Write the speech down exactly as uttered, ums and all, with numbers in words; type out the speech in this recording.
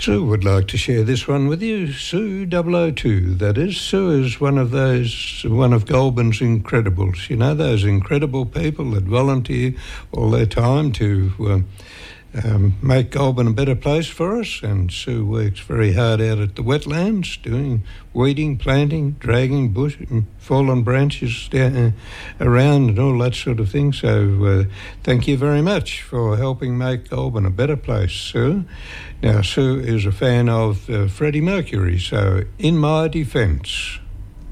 Sue would like to share this one with you. Sue double oh two, that is. Sue is one of those, one of Goulburn's incredibles. You know, those incredible people that volunteer all their time to um, um, make Goulburn a better place for us. And Sue works very hard out at the wetlands, doing weeding, planting, dragging bush, fallen branches down, around and all that sort of thing. So uh, thank you very much for helping make Goulburn a better place, Sue. Now, Sue is a fan of uh, Freddie Mercury, so In My Defence.